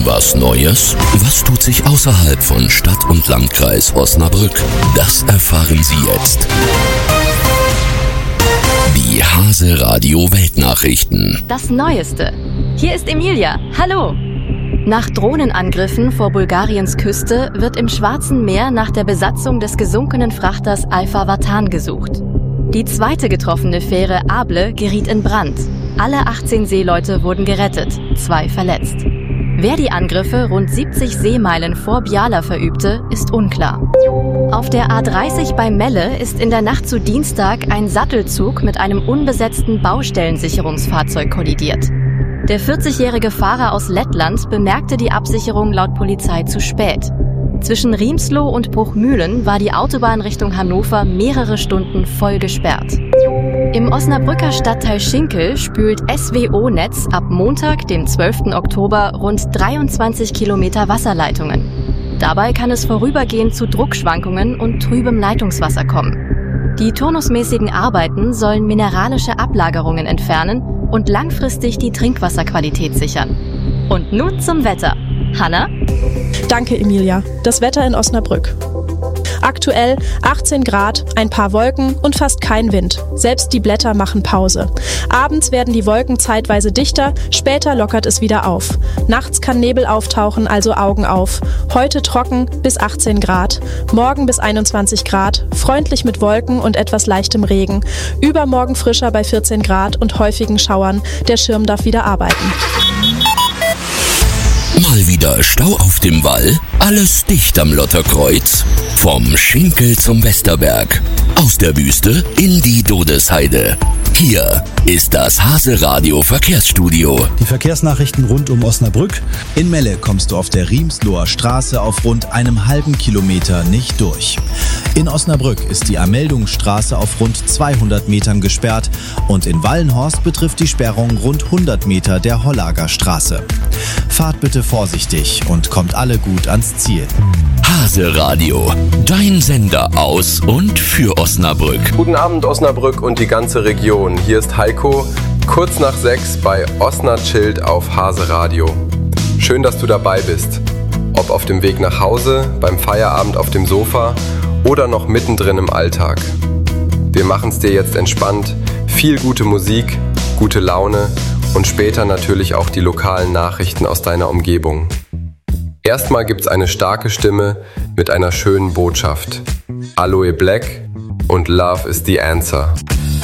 Was Neues? Was tut sich außerhalb von Stadt und Landkreis Osnabrück? Das erfahren Sie jetzt. Die Hase Radio Weltnachrichten. Das Neueste. Hier ist Emilia. Hallo. Nach Drohnenangriffen vor Bulgariens Küste wird im Schwarzen Meer nach der Besatzung des gesunkenen Frachters Alfa Vatan gesucht. Die zweite getroffene Fähre Able geriet in Brand. Alle 18 Seeleute wurden gerettet, 2 verletzt. Wer die Angriffe rund 70 Seemeilen vor Bjala verübte, ist unklar. Auf der A30 bei Melle ist in der Nacht zu Dienstag ein Sattelzug mit einem unbesetzten Baustellensicherungsfahrzeug kollidiert. Der 40-jährige Fahrer aus Lettland bemerkte die Absicherung laut Polizei zu spät. Zwischen Riemsloh und Bruchmühlen war die Autobahn Richtung Hannover mehrere Stunden voll gesperrt. Im Osnabrücker Stadtteil Schinkel spült SWO-Netz ab Montag, dem 12. Oktober, rund 23 Kilometer Wasserleitungen. Dabei kann es vorübergehend zu Druckschwankungen und trübem Leitungswasser kommen. Die turnusmäßigen Arbeiten sollen mineralische Ablagerungen entfernen und langfristig die Trinkwasserqualität sichern. Und nun zum Wetter. Hanna? Danke, Emilia. Das Wetter in Osnabrück. Aktuell 18 Grad, ein paar Wolken und fast kein Wind. Selbst die Blätter machen Pause. Abends werden die Wolken zeitweise dichter, später lockert es wieder auf. Nachts kann Nebel auftauchen, also Augen auf. Heute trocken bis 18 Grad, morgen bis 21 Grad, freundlich mit Wolken und etwas leichtem Regen. Übermorgen frischer bei 14 Grad und häufigen Schauern. Der Schirm darf wieder arbeiten. Mal wieder Stau auf dem Wall? Alles dicht am Lotterkreuz? Vom Schinkel zum Westerberg. Aus der Wüste in die Dodesheide. Hier ist das Hase Radio Verkehrsstudio. Die Verkehrsnachrichten rund um Osnabrück. In Melle kommst du auf der Riemsloher Straße auf rund einem halben Kilometer nicht durch. In Osnabrück ist die Ermeldungsstraße auf rund 200 Metern gesperrt und in Wallenhorst betrifft die Sperrung rund 100 Meter der Hollager Straße. Fahrt bitte vorsichtig und kommt alle gut ans Ziel. Hase Radio, dein Sender aus und für Osnabrück. Guten Abend Osnabrück und die ganze Region. Hier ist Heiko, kurz nach 6 bei Osna Chillt auf Hase Radio. Schön, dass du dabei bist. Ob auf dem Weg nach Hause, beim Feierabend auf dem Sofa oder noch mittendrin im Alltag. Wir machen es dir jetzt entspannt. Viel gute Musik, gute Laune und später natürlich auch die lokalen Nachrichten aus deiner Umgebung. Erstmal gibt's eine starke Stimme mit einer schönen Botschaft. Aloe Black und Love is the Answer.